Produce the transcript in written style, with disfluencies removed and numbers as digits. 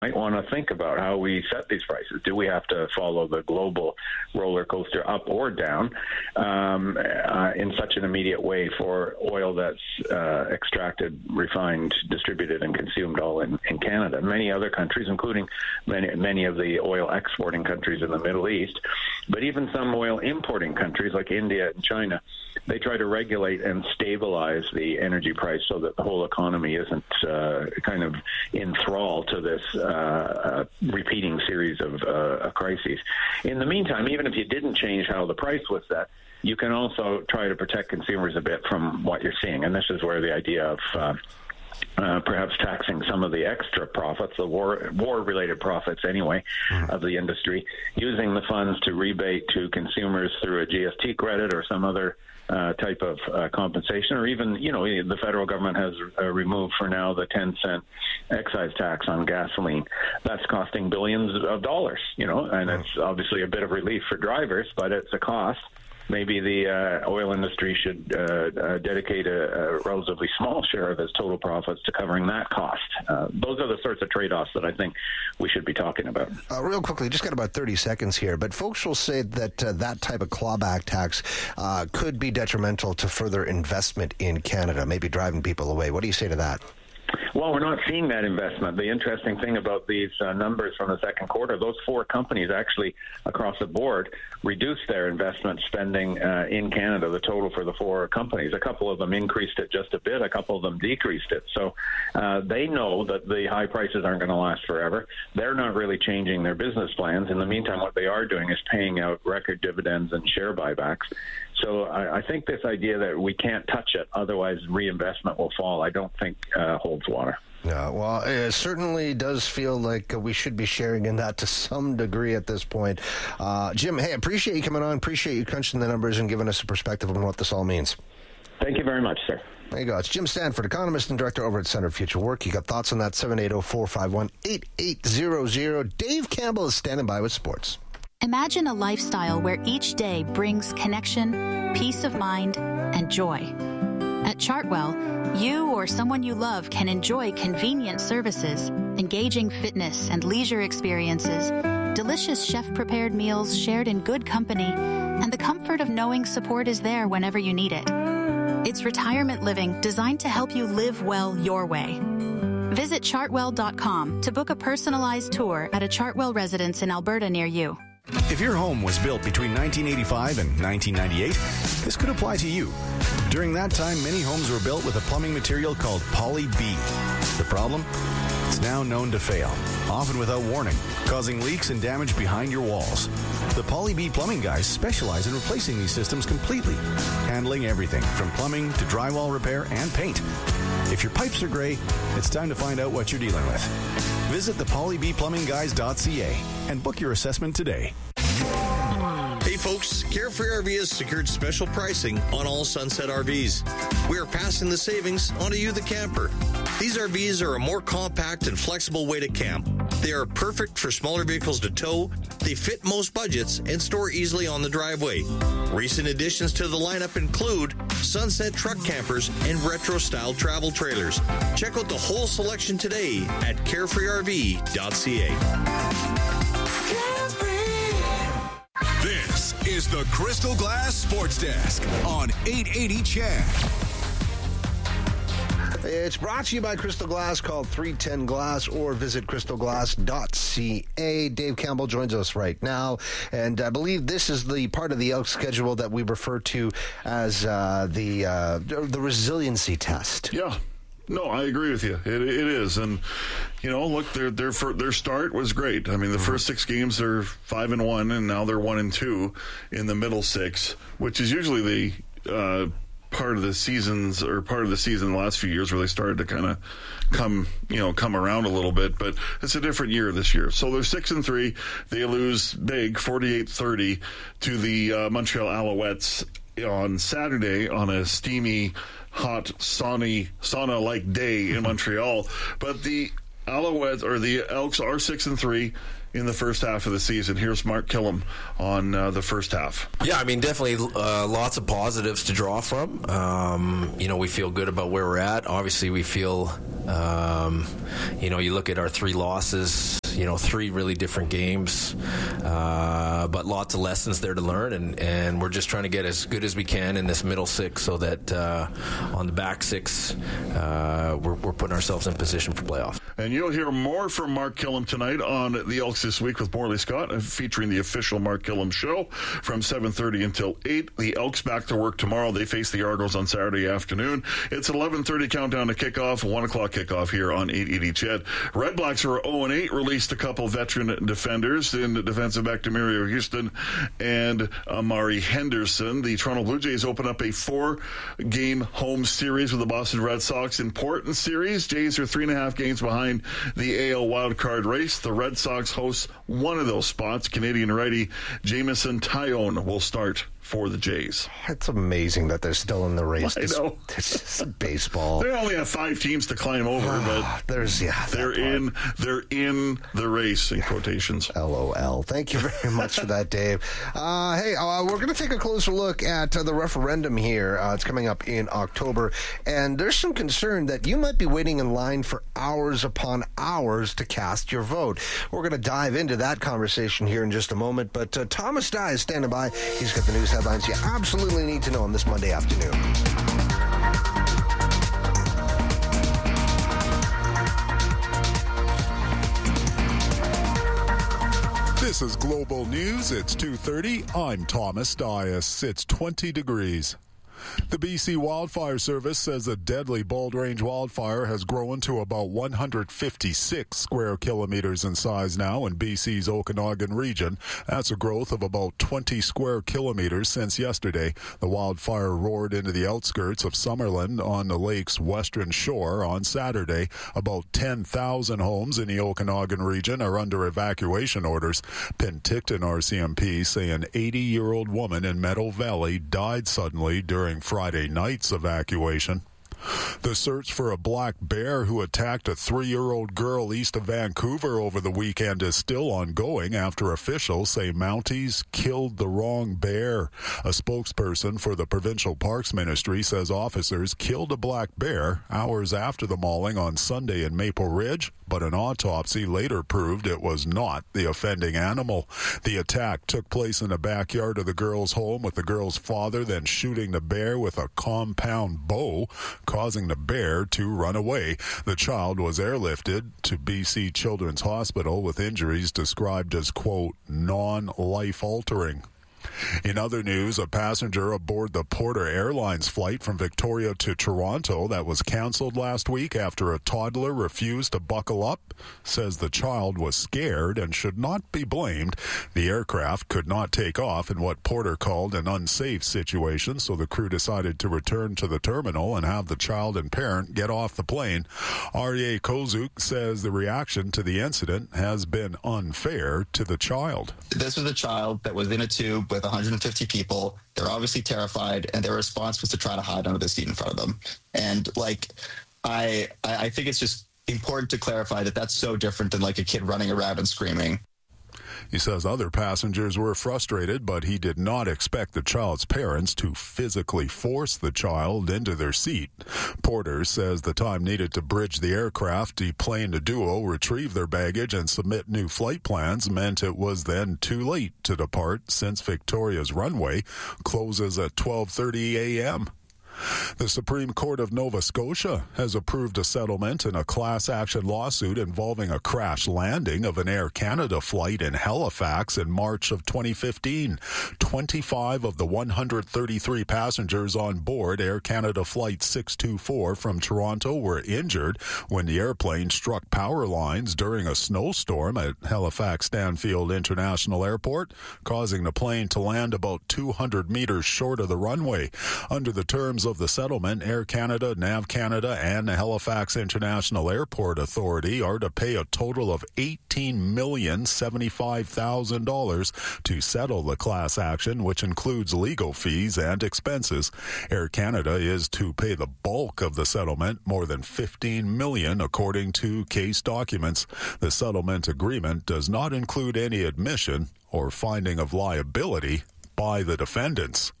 might want to think about how we set these prices. Do we have to follow the global roller coaster up or down in such an immediate way for oil that's extracted, refined, distributed, and consumed all in Canada? Many other countries, including many of the oil exporting countries in the Middle East, but even some oil importing countries like India and China, they try to regulate and stabilize the energy price so that the whole economy isn't kind of enthralled to this repeating series of crises. In the meantime, even if you didn't change how the price was set, you can also try to protect consumers a bit from what you're seeing. And this is where the idea of perhaps taxing some of the extra profits, the war-related profits anyway, of the industry, using the funds to rebate to consumers through a GST credit or some other type of compensation, or even, the federal government has removed for now the 10-cent excise tax on gasoline. That's costing billions of dollars, and it's obviously a bit of relief for drivers, but it's a cost. Maybe the oil industry should dedicate a relatively small share of its total profits to covering that cost. Those are the sorts of trade-offs that I think we should be talking about. Real quickly, just got about 30 seconds here, but folks will say that that type of clawback tax could be detrimental to further investment in Canada, maybe driving people away. What do you say to that? Well, we're not seeing that investment. The interesting thing about these numbers from the second quarter, those four companies actually across the board reduced their investment spending in Canada, the total for the four companies. A couple of them increased it just a bit. A couple of them decreased it. So they know that the high prices aren't going to last forever. They're not really changing their business plans. In the meantime, what they are doing is paying out record dividends and share buybacks. So I think this idea that we can't touch it, otherwise reinvestment will fall, I don't think holds water. Yeah, well, it certainly does feel like we should be sharing in that to some degree at this point. Jim, hey, appreciate you coming on. Appreciate you crunching the numbers and giving us a perspective on what this all means. Thank you very much, sir. There you go. It's Jim Stanford, economist and director over at Center for Future Work. You got thoughts on that? 780-451-8800. Dave Campbell is standing by with sports. Imagine a lifestyle where each day brings connection, peace of mind, and joy. At Chartwell, you or someone you love can enjoy convenient services, engaging fitness and leisure experiences, delicious chef-prepared meals shared in good company, and the comfort of knowing support is there whenever you need it. It's retirement living designed to help you live well your way. Visit chartwell.com to book a personalized tour at a Chartwell residence in Alberta near you. If your home was built between 1985 and 1998, this could apply to you. During that time, many homes were built with a plumbing material called Poly B. The problem? It's now known to fail, often without warning, causing leaks and damage behind your walls. The Poly B plumbing guys specialize in replacing these systems completely, handling everything from plumbing to drywall repair and paint. If your pipes are gray, it's time to find out what you're dealing with. Visit thepolybplumbingguys.ca and book your assessment today. Hey folks, Carefree RV has secured special pricing on all Sunset RVs. We are passing the savings on to you, the camper. These RVs are a more compact and flexible way to camp. They are perfect for smaller vehicles to tow, they fit most budgets, and store easily on the driveway. Recent additions to the lineup include Sunset truck campers and retro-style travel trailers. Check out the whole selection today at carefreerv.ca. This is the Crystal Glass Sports Desk on 880 CHED. It's brought to you by Crystal Glass. Call 310 Glass or visit crystalglass.ca. Dave Campbell joins us right now, and I believe this is the part of the Elks schedule that we refer to as the resiliency test. Yeah. No, I agree with you. It is, and look, their start was great. I mean, the first 6 games they're 5-1, and now they're 1-2 in the middle 6, which is usually the part of the season the last few years where they started to kind of come around a little bit, but it's a different year this year. So they're 6-3. They lose big 48-30 to the Montreal Alouettes on Saturday on a steamy, hot, sauna-like day in Montreal. But the Alouettes, or the Elks, are 6-3 in the first half of the season. Here's Mark Killam on the first half. Yeah, I mean, definitely lots of positives to draw from. We feel good about where we're at. Obviously, we feel, you look at our 3 losses, 3 really different games, but lots of lessons there to learn, and we're just trying to get as good as we can in this middle 6 so that on the back 6, we're putting ourselves in position for playoffs. And you'll hear more from Mark Killam tonight on the Elks This Week with Morley Scott, featuring the official Mark Killam show from 7:30 until 8. The Elks back to work tomorrow. They face the Argos on Saturday afternoon. It's an 11:30 countdown to kickoff, 1 o'clock kickoff here on 880 CHED. Red Blacks are 0-8, released a couple veteran defenders in defensive back Demario Houston and Amari Henderson. The Toronto Blue Jays open up a 4-game home series with the Boston Red Sox. Important series. Jays are 3.5 games behind the AL wildcard race. The Red Sox host one of those spots. Canadian righty Jameson Taillon will start for the Jays. It's amazing that they're still in the race. I know. It's just baseball. They only have 5 teams to climb over, but they're in the race, in quotations. LOL. Thank you very much for that, Dave. We're going to take a closer look at the referendum here. It's coming up in October, and there's some concern that you might be waiting in line for hours upon hours to cast your vote. We're going to dive into that conversation here in just a moment, but Thomas Dye is standing by. He's got the news headlines you absolutely need to know on this Monday afternoon. This is Global News. It's 2:30. I'm Thomas Dias. It's 20 degrees. The BC Wildfire Service says a deadly Bold Range wildfire has grown to about 156 square kilometers in size now in BC's Okanagan region. That's a growth of about 20 square kilometers since yesterday. The wildfire roared into the outskirts of Summerland on the lake's western shore on Saturday. About 10,000 homes in the Okanagan region are under evacuation orders. Penticton RCMP say an 80-year-old woman in Meadow Valley died suddenly during Friday night's evacuation. The search for a black bear who attacked a 3-year-old girl east of Vancouver over the weekend is still ongoing after officials say Mounties killed the wrong bear. A spokesperson for the Provincial Parks Ministry says officers killed a black bear hours after the mauling on Sunday in Maple Ridge, but an autopsy later proved it was not the offending animal. The attack took place in the backyard of the girl's home, with the girl's father then shooting the bear with a compound bow, causing the bear to run away. The child was airlifted to BC Children's Hospital with injuries described as, quote, non-life-altering. In other news, a passenger aboard the Porter Airlines flight from Victoria to Toronto that was canceled last week after a toddler refused to buckle up says the child was scared and should not be blamed. The aircraft could not take off in what Porter called an unsafe situation, so the crew decided to return to the terminal and have the child and parent get off the plane. Aryeh Kozuk says the reaction to the incident has been unfair to the child. This was a child that was in a tube with 150 people. They're obviously terrified, and their response was to try to hide under the seat in front of them. And I think it's just important to clarify that that's so different than like a kid running around and screaming. He says other passengers were frustrated, but he did not expect the child's parents to physically force the child into their seat. Porter says the time needed to bridge the aircraft, deplaned a duo, retrieve their baggage, and submit new flight plans meant it was then too late to depart since Victoria's runway closes at 12:30 a.m. The Supreme Court of Nova Scotia has approved a settlement in a class action lawsuit involving a crash landing of an Air Canada flight in Halifax in March of 2015. 25 of the 133 passengers on board Air Canada Flight 624 from Toronto were injured when the airplane struck power lines during a snowstorm at Halifax Stanfield International Airport, causing the plane to land about 200 meters short of the runway. Under the terms of of the settlement, Air Canada, NAV Canada, and the Halifax International Airport Authority are to pay a total of $18,075,000 to settle the class action, which includes legal fees and expenses. Air Canada is to pay the bulk of the settlement, more than $15 million, according to case documents. The settlement agreement does not include any admission or finding of liability by the defendants.